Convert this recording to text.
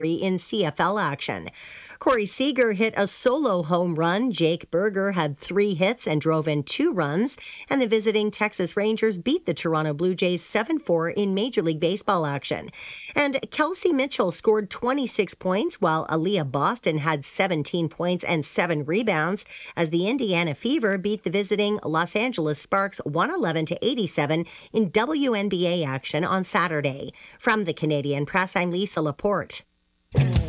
in CFL action. Corey Seager hit a solo home run. Jake Berger had 3 hits and drove in 2 runs. And the visiting Texas Rangers beat the Toronto Blue Jays 7-4 in Major League Baseball action. And Kelsey Mitchell scored 26 points, while Aaliyah Boston had 17 points and 7 rebounds as the Indiana Fever beat the visiting Los Angeles Sparks 111-87 in WNBA action on Saturday. From the Canadian Press, I'm Lisa Laporte.